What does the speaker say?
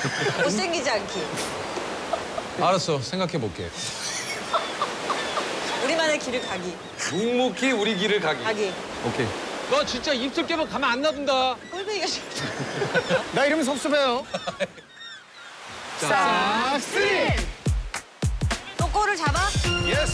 못생기지 않기. 알았어, 생각해볼게. 우리만의 길을 가기. 묵묵히 우리 길을 가기. 오케이. 너 진짜 입술 깨면 가만 안 놔둔다. 꼴뱅이가 싫어. 나 이러면 섭섭해요. 싹쓸이. 또 꼬를 잡아?